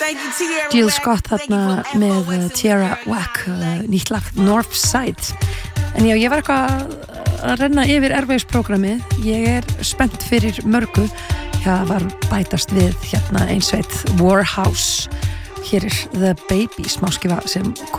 Jill Scott þarna með Tierra Whack, nýtt lag Northside. En já, ég var eitthvað að renna yfir Airwaves-prógrammið. Ég spennt fyrir mörgu. Já, var bætast við hérna einsveit Warhouse. Hér The Baby, smáskifa sem kom